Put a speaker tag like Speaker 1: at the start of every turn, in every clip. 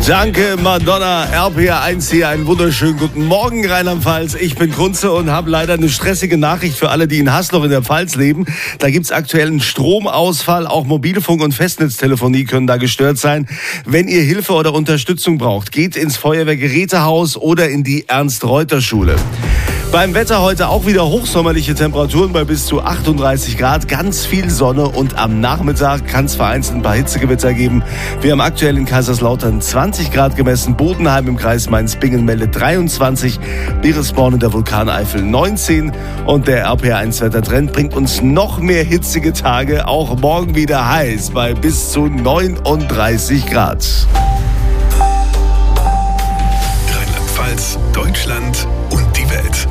Speaker 1: Danke, Madonna. RPR1 hier. Einen wunderschönen guten Morgen, Rheinland-Pfalz. Ich bin Kunze und habe leider eine stressige Nachricht für alle, die in Hasloch in der Pfalz leben. Da gibt's aktuell einen Stromausfall. Auch Mobilfunk- und Festnetztelefonie können da gestört sein. Wenn ihr Hilfe oder Unterstützung braucht, geht ins Feuerwehrgerätehaus oder in die Ernst-Reuter-Schule. Beim Wetter heute auch wieder hochsommerliche Temperaturen bei bis zu 38 Grad, ganz viel Sonne und am Nachmittag kann es vereinzelt ein paar Hitzegewitter geben. Wir haben aktuell in Kaiserslautern 20 Grad gemessen, Bodenheim im Kreis Mainz-Bingen meldet 23, Biresborn in der Vulkaneifel 19 und der RPR1-Wettertrend bringt uns noch mehr hitzige Tage, auch morgen wieder heiß bei bis zu 39 Grad.
Speaker 2: Rheinland-Pfalz, Deutschland und die Welt.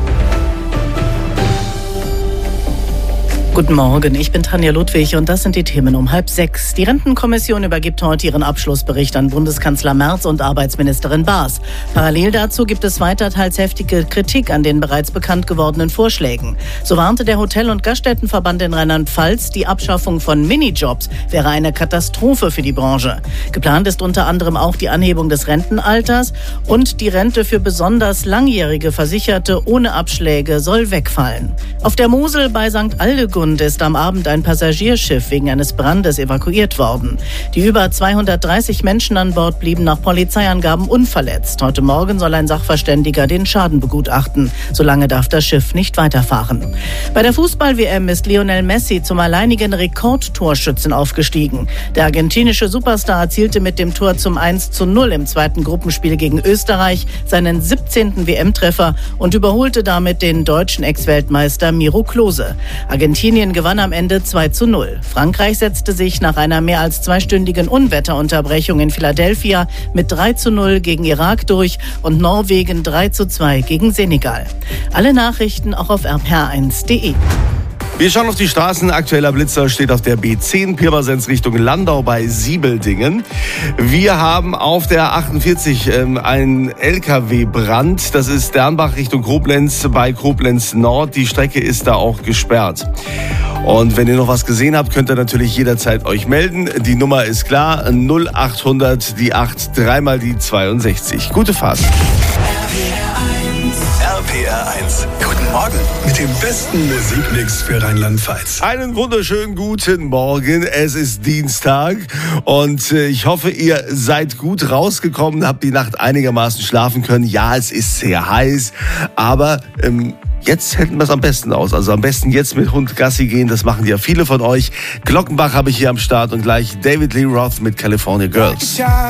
Speaker 3: Guten Morgen, ich bin Tanja Ludwig und das sind die Themen um 5:30. Die Rentenkommission übergibt heute ihren Abschlussbericht an Bundeskanzler Merz und Arbeitsministerin Baas. Parallel dazu gibt es weiter teils heftige Kritik an den bereits bekannt gewordenen Vorschlägen. So warnte der Hotel- und Gaststättenverband in Rheinland-Pfalz, die Abschaffung von Minijobs wäre eine Katastrophe für die Branche. Geplant ist unter anderem auch die Anhebung des Rentenalters und die Rente für besonders langjährige Versicherte ohne Abschläge soll wegfallen. Auf der Mosel bei St. Aldegund ist am Abend ein Passagierschiff wegen eines Brandes evakuiert worden. Die über 230 Menschen an Bord blieben nach Polizeiangaben unverletzt. Heute Morgen soll ein Sachverständiger den Schaden begutachten. Solange darf das Schiff nicht weiterfahren. Bei der Fußball-WM ist Lionel Messi zum alleinigen Rekordtorschützen aufgestiegen. Der argentinische Superstar erzielte mit dem Tor zum 1:0 im zweiten Gruppenspiel gegen Österreich seinen 17. WM-Treffer und überholte damit den deutschen Ex-Weltmeister Miro Klose. Argentinien gewann am Ende 2:0. Frankreich setzte sich nach einer mehr als zweistündigen Unwetterunterbrechung in Philadelphia mit 3:0 gegen Irak durch und Norwegen 3:2 gegen Senegal. Alle Nachrichten auch auf rpr1.de.
Speaker 1: Wir schauen auf die Straßen. Aktueller Blitzer steht auf der B10 Pirmasens Richtung Landau bei Siebeldingen. Wir haben auf der 48 einen LKW-Brand. Das ist Dernbach Richtung Koblenz bei Koblenz Nord. Die Strecke ist da auch gesperrt. Und wenn ihr noch was gesehen habt, könnt ihr natürlich jederzeit euch melden. Die Nummer ist klar, 0800 die 8, dreimal die 62. Gute Fahrt.
Speaker 2: RPR1. Guten Morgen mit dem besten Musikmix für Rheinland-Pfalz.
Speaker 1: Einen wunderschönen guten Morgen. Es ist Dienstag und ich hoffe, ihr seid gut rausgekommen, habt die Nacht einigermaßen schlafen können. Ja, es ist sehr heiß, aber jetzt hätten wir es am besten aus. Also am besten jetzt mit Hund Gassi gehen, das machen ja viele von euch. Glockenbach habe ich hier am Start und gleich David Lee Roth mit California Girls.